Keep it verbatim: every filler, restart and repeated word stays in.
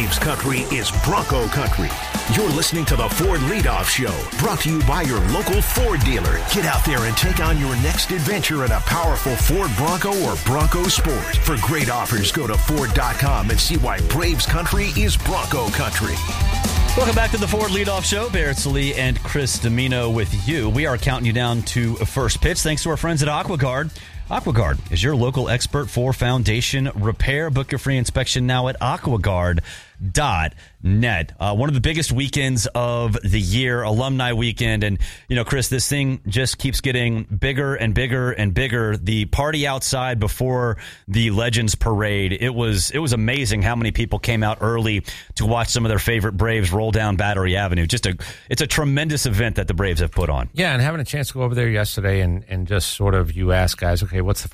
Braves country is Bronco country. You're listening to the Ford Leadoff Show, brought to you by your local Ford dealer. Get out there and take on your next adventure in a powerful Ford Bronco or Bronco Sport. For great offers, go to Ford dot com and see why Braves country is Bronco country. Welcome back to the Ford Leadoff Show. Barrett Salee and Chris Domino with you. We are counting you down to first pitch thanks to our friends at AquaGuard. AquaGuard is your local expert for foundation repair. Book your free inspection now at aquaguard dot net. Uh, one of the biggest weekends of the year, alumni weekend. And, you know, Chris, this thing just keeps getting bigger and bigger and bigger. The party outside before the Legends Parade, it was it was amazing how many people came out early to watch some of their favorite Braves roll down Battery Avenue. Just a It's a tremendous event that the Braves have put on. Yeah, and having a chance to go over there yesterday and, and just sort of you ask guys, okay, what's the